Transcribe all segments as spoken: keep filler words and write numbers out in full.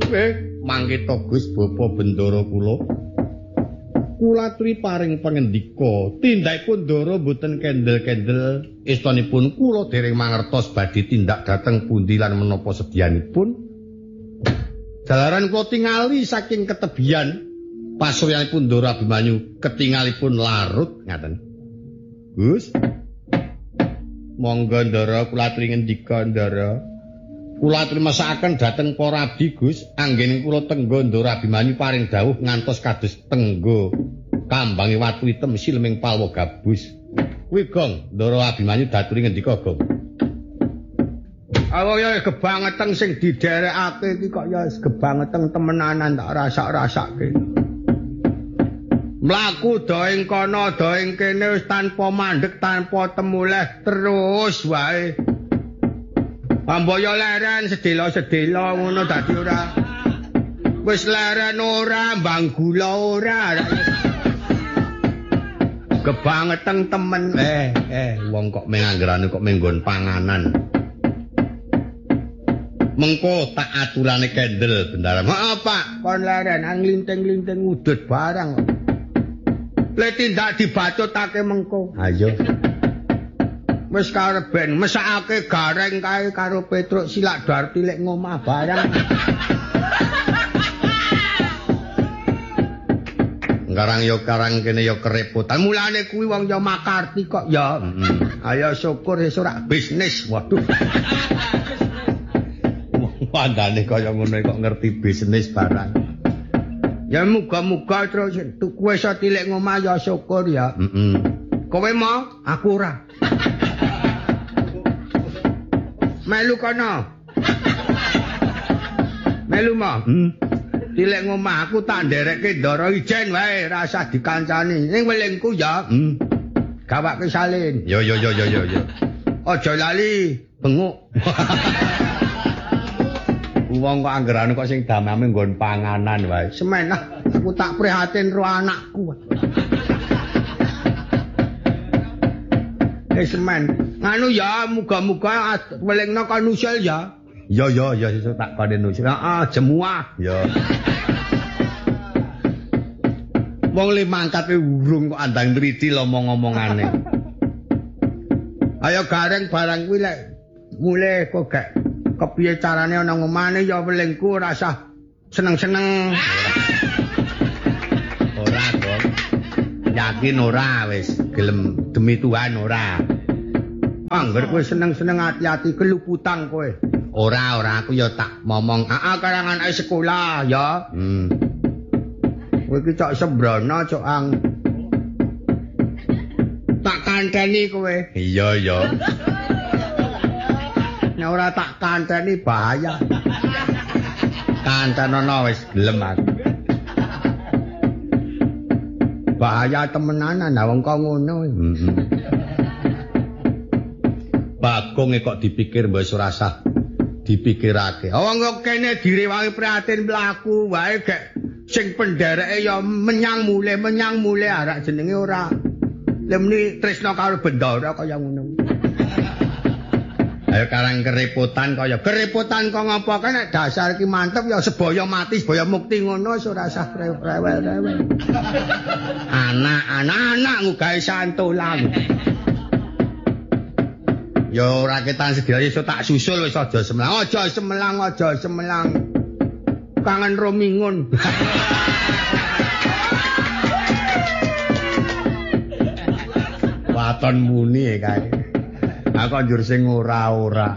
Eh, mangke to Gus Bapa Bendara kula. Kula aturi paring pangandika, tindakipun Ndara boten kendel-kendel, estanipun kula dereng mangertos badhe tindak dhateng pundi lan menapa sedyanipun. Jalaran kula tingali saking ketebian pasuryanipun Ndara Abimanyu ketingalipun larut ngaten. Gus. Monggo Ndara kula aturi ngendika Ndara. Kula aturi mesakaken dhateng para abdi Gus, anggen kula tenggo Ndara Abimanyu paring dawuh ngantos kados tenggo kambange watu item silming palwa gabus. Kuwi Gong, Ndara Abimanyu daturi ngendika Gong. Awo ya kebangeteng sing didherekake iki kok ya kebangeteng temenanan tak rasak-rasake. Mlaku do ing kono do ing kene wis tanpa mandeg tanpa temuleh terus wae. Pambaya leren sedela-sedela ngono dadi ora. Wis leren ora, mbang gula ora. Kebangeteng temen. Eh, eh, wong kok menganggerane kok menggon panganan. Mengko tak aturane kendel bendara. Maaf Pak, kon leren anglinting-linting udut barang. Le tindak dibacutake mengko. Ayo. Wis kareben mesakake gareng kae karo Petruk silak darti lek ngomah barang. Garang yo karang kene yo kerepotan. Mulane kuwi wong yo makarti kok ya. Mm. Ayo syukur wis ora bisnis. Waduh. Pandane kaya ngono kok ngerti bisnis barang. Ya muga-muga terus tuku iso tilik ngomah ya syukur ya. Heeh. Kowe mau? Aku ora. Melu kono. Melu mau. Hmm. Dilek ngomah aku tak nderekke Ndara Ijen wae, ora usah dikancani. Ning welingku ya. Hmm. Gawake salin. Yo yo yo yo yo yo. Aja lali benguk. Wong kok anggerane kok sing damame nggon panganan wae. Semenah aku tak prihatin ro anakku. Eh semen. Nganu ya muga-muga welingna kon nusul ya. Ya ya ya sesuk tak kene nusul. Heeh, jemuah ya. Wong le mangkat urung kok andang nriti ngomong-ngomongane. Ayo gareng barang kuwi lek mulih kok gak kepiye carane ana ngomane ya welingku ora usah seneng-seneng. Ora kok. Yakin ora wis gelem demi Tuhan ora. Angger kowe seneng-seneng ati-ati keluputan kowe. Ora ora aku ya tak momong. Heeh karangan ae sekolah ya. Hmm. Kowe iki cok sembrono cok ang. Tak kanteni kowe. Iya ya. Nek ora tak kanteni bahaya. Kantenono wis gelem aku. Bahaya temenanan lah wong kok ngono. Heeh. Bagong kok dipikir mbok ora sah dipikirake. Wong kok kene direwangi prihatin mlaku wae gek sing pendereke ya menyang mule menyang mule arak jenenge ora. Lah meni tresna karo Bendara kaya ngono. Ayo karang kerepotan kaya kerepotan kok ngopo kan nek dasar iki mantep ya sebaya mati sebaya mukti ngono wis ora usah rewel-rewel. Anak-anak anak ngugahe santulan. Ya ora ketan sedaya iso tak susul wis aja semelang. Aja semelang, aja semelang. Kangen romingun. Waton muni kae. Aku njur sing ora-ora.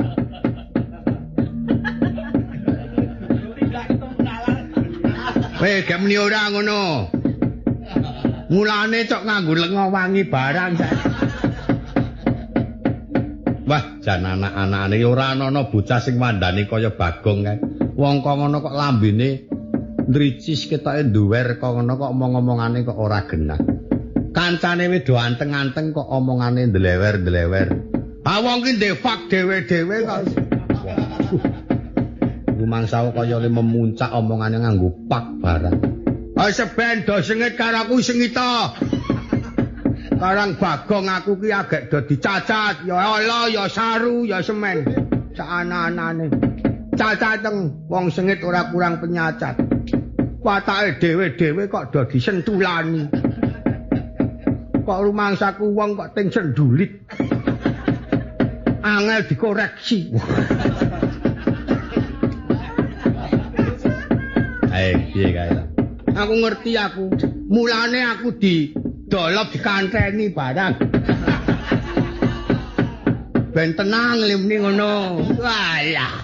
Weh, gemni ora ngono. Mulane cok nganggo lenga wangi barang sae. Wah, jan anak-anakane ora ana bocah sing mandani kaya Bagong kae. Wong kok ngono kok lambene ndricis ketoke duwer kok ngono kok omong-omongane kok ora genah. Kancane wis do anteng-anteng kok omongane ndlewer-ndlewer. Ah wong ki ndefak dhewe-dhewe kok. Rumangsa kaya le memuncak omongane nganggo pak barang. Ah seben do sengit karo aku sengita. Karang Bagong aku ki agek do dicacat, ya Allah, ya saru, ya semen. Sak ana-anane. cacateng wong sengit ora kurang penyacat. Watake dhewe-dhewe kok do disentulani. Kok rumangsaku wong kok ting sendulit. Angel dikoreksi. Ae, piye kae? Aku ngerti aku. Mulane aku di dolop dikanteni barang. Ben tenang limni ngono. Walah.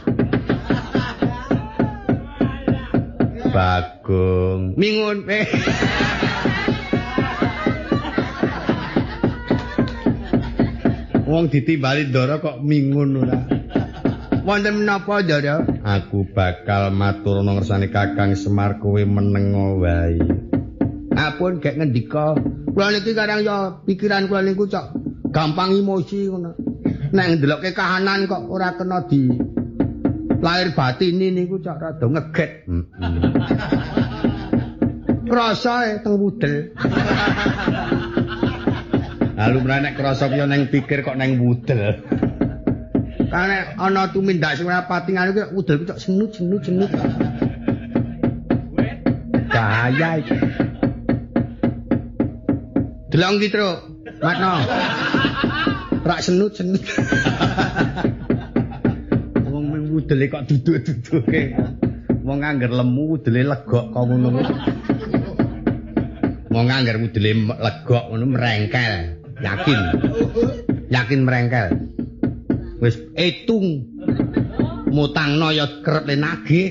Bagong mingun eh. Wong ditimbali ndara kok mingun ora. Wonten menapa ndara? Aku bakal matur ana ngersane Kakang Semar kowe menengo wae. Apun gek ngendika. Kula niki kadang ya pikiran kula niku cok gampang emosi ngono. Nek ndelokke kahanan kok ora kena di lahir batin niku cok rada ngeget. Krasae teng wudel. Lalu nek krasa piye nang pikir kok nang wudel. Karena ana tumindak sing ora pati ngono ki wudel cok senut-senut-senut. Bahaya iki. Delong ki, Truk. Matno. Rak senut-senut. Wong mung wudele kok duduk-duduke. Wong angger lemu wudele legok kok ngono. Wong angger wudele legok ngono merengkel. Yakin. Yakin merengkel. Wis etung. Mutangno ya kerep lenage.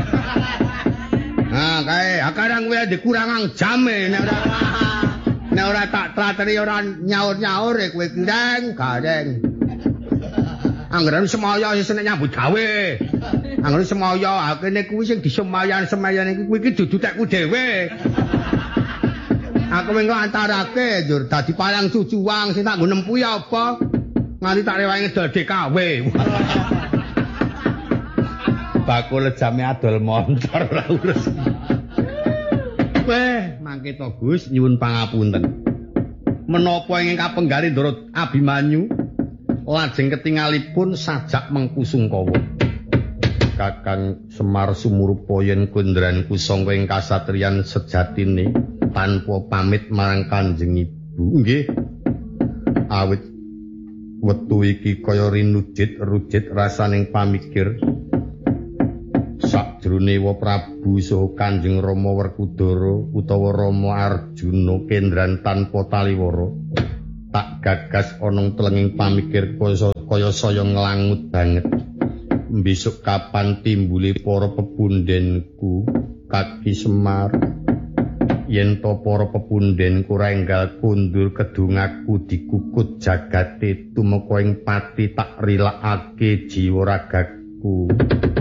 Ah kae, akarang kowe dikurangang jame nek ora nek ora tak trateri ora nyaur-nyaur e kowe ndang gareng. Anggeran semaya sing nyambut gawe. Anggeran semaya kene kuwi sing disemayan-semayan iki kuwi iki dudu tekku dhewe. Aku mengko antarake njur dadi palang cucuwang sing tak nggo nempuh ya apa? Nganti tak rewangi ngedol D K W. Bakul jame adol montor ora urus. Weh, mangke to Gus nyuwun pangapunten. Menapa ingkang kapenggali Ndara Abimanyu lajeng ketingalipun sajak Mengku Sungkawa. Kakang Semar sumurupa yen kundranku sangka ing kasatriyan sejatine tanpa pamit marang Kanjeng Ibu. Nggih. Awit wektu iki kaya rinujit-rujit rasaning pamikir. Sakjroning Wa Prabu saha Kanjeng Rama Werkudara utawa Rama Arjuna kendran tanpa taliwara. Tak gagas ana telenging pamikir kaya saya nglangut banget. Besok kapan timbule para pepundhenku Kaki Semar? Yen to para pepundhenku renggal kundur kedungaku dikukut jagate tumeka ing pati tak rilakake jiwa ragaku.